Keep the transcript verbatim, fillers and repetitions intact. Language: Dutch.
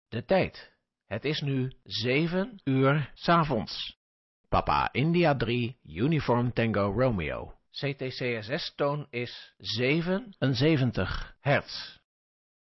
De tijd. Het is nu zeven uur 's avonds. Papa India drie, Uniform Tango Romeo. C T C S S-toon is zevenenzeventig hertz.